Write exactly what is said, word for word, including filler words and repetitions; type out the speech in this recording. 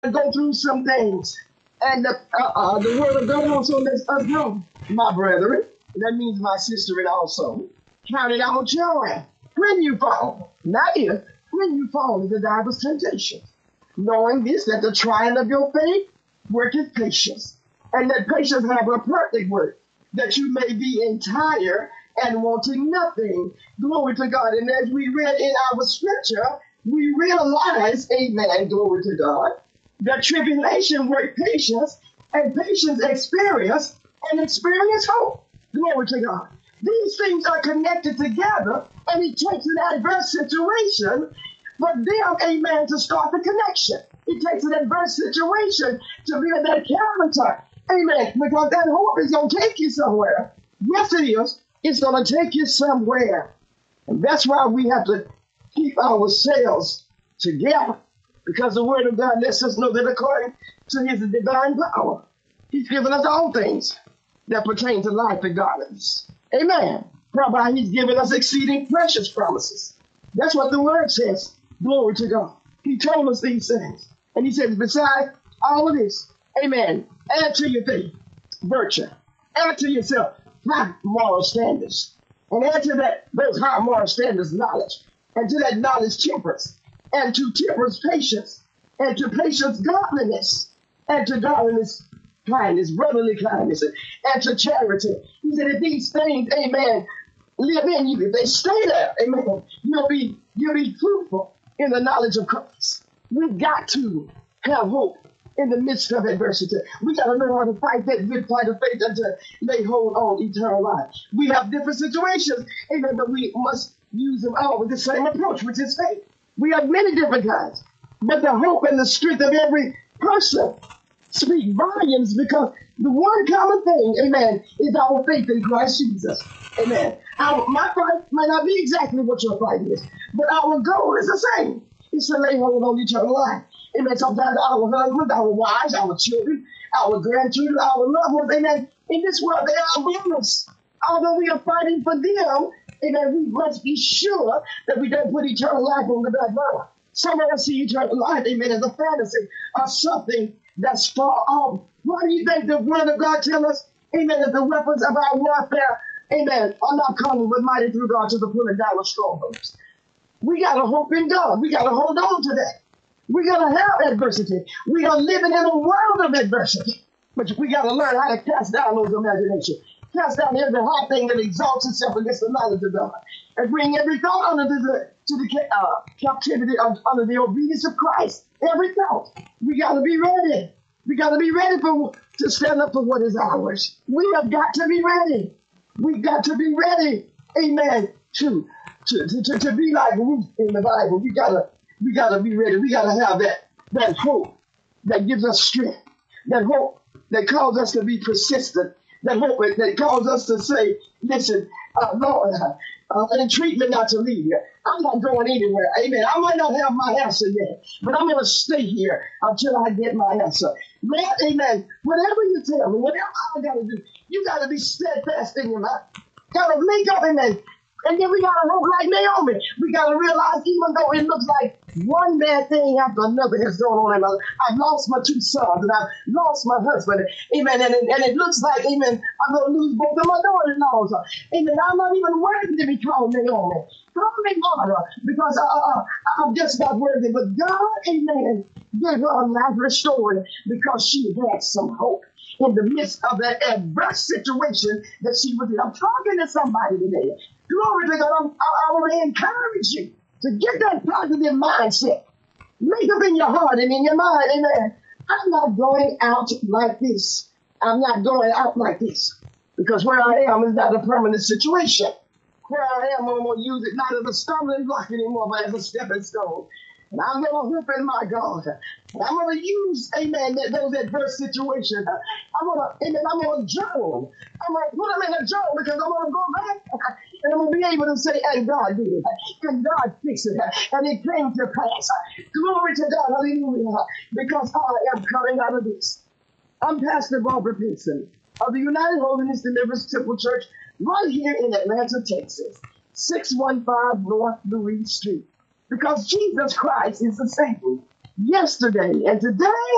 go through some things. And the, uh, uh, the word of God also lets us know, my brethren, that means my sister and also, count it all joy when you fall. Not if, when you fall into diverse temptations. Knowing this, that the trying of your faith worketh patience. And that patience have a perfect work, that you may be entire and wanting nothing. Glory to God. And as we read in our scripture, we realize, amen, glory to God, that tribulation work patience, and patience experience, and experience hope. Glory to God. These things are connected together, and it takes an adverse situation for them, amen, to start the connection. It takes an adverse situation to build that character. Amen. Because that hope is going to take you somewhere. Yes, it is. It's going to take you somewhere. And that's why we have to keep ourselves together. Because the word of God lets us know that according to his divine power, he's given us all things that pertain to life and godliness. Amen. Whereby he's given us exceeding precious promises. That's what the word says. Glory to God. He told us these things. And he says, besides all of this, amen, add to your faith virtue. Add to yourself high moral standards. And add to that, those high moral standards, knowledge. And to that knowledge, temperance. And to temperance, patience. And to patience, godliness. And to godliness, kindness, brotherly kindness. And to charity. He said, if these things, amen, live in you, if they stay there, amen, you'll be, you'll be fruitful in the knowledge of Christ. We've got to have hope in the midst of adversity. We got to know how to fight that good fight of faith until they hold on eternal life. We have different situations, amen, but we must use them all with the same approach, which is faith. We have many different kinds, but the hope and the strength of every person speak volumes, because the one common thing, amen, is our faith in Christ Jesus. Amen. Our, my fight might not be exactly what your fight is, but our goal is the same. It's to lay hold on eternal life. Amen. Sometimes our husbands, our wives, our children, our grandchildren, our loved ones, amen, in this world, they are among us. Although we are fighting for them, amen, we must be sure that we don't put eternal life on the back burner. Some of us see eternal life, amen, as a fantasy or something that's far off. Why do you think the word of God tells us, amen, that the weapons of our warfare, amen, are not carnal but mighty through God to the pulling down of strongholds? We got to hope in God. We got to hold on to that. We got to have adversity. We are living in a world of adversity. But we got to learn how to cast down those imaginations. Cast down every high thing that exalts itself against the knowledge of God. And bring every thought under the, to the uh, captivity of under the obedience of Christ. Every thought. We got to be ready. We got to be ready for to stand up for what is ours. We have got to be ready. We got to be ready. Amen. To to to, to, to be like Ruth in the Bible. We gotta we gotta be ready. We gotta have that that hope that gives us strength. That hope that calls us to be persistent. That hope that calls us to say, listen, uh, Lord, uh, entreat me not to leave you. I'm not going anywhere. Amen. I might not have my answer yet, but I'm going to stay here until I get my answer. Lord, amen. Whatever you tell me, whatever I got to do, you got to be steadfast in your mind. Got to make up, amen. And then we got to hope like Naomi. We got to realize, even though it looks like one bad thing after another has gone on in my life, I've lost my two sons and I've lost my husband. Amen. And, and, and it looks like, amen, I'm going to lose both of my daughters-in-laws. Amen. I'm not even worthy to be called Naomi. Call me Mara, because I, I, I'm just not worthy. But God, amen, gave her a life restored because she had some hope in the midst of that adverse situation that she was in. I'm talking to somebody today. Glory to God. I'm, I, I want to encourage you to get that positive mindset. Make up in your heart and in your mind, amen. I'm not going out like this. I'm not going out like this. Because where I am is not a permanent situation. Where I am, I'm going to use it not as a stumbling block anymore, but as a stepping stone. And I'm going to hope in my God. And I'm going to use, amen, those adverse situations. I'm going to, amen, I'm going to journal. I'm going to put them in a journal because I'm going to go back and I'm going to be able to say, and God did it. And God fixed it. And it came to pass. Glory to God. Hallelujah. Because I am coming out of this. I'm Pastor Barbara Pinson of the United Holiness Deliverance Temple Church right here in Atlanta, Texas. six one five North Louis Street. Because Jesus Christ is the same yesterday and today